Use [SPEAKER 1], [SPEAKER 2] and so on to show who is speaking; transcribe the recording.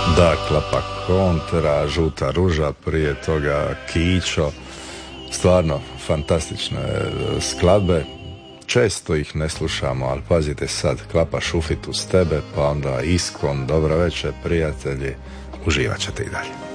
[SPEAKER 1] Da, Klapa kontra, Žuta ruža, prije toga Kićo. Stvarno fantastične skladbe. Često ih ne slušamo, ali pazite sad, Klapa Šufit uz tebe, pa onda Iskon, dobro večer prijatelji, uživat ćete i dalje.